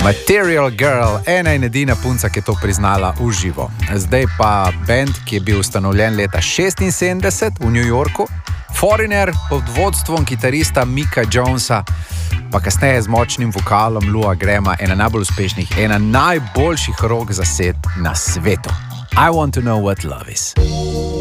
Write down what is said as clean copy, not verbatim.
Material Girl, ena in edina punca, ki je to priznala v živo. Zdaj pa band, ki je bil ustanovljen leta 1976 v New Yorku, Foreigner pod vodstvom kitarista Micka Jonesa, pa kasneje z močnim vokalom Lua Grahama, ena najbolj uspešnih, ena najboljših rock zased na svetu. I want to know what love is.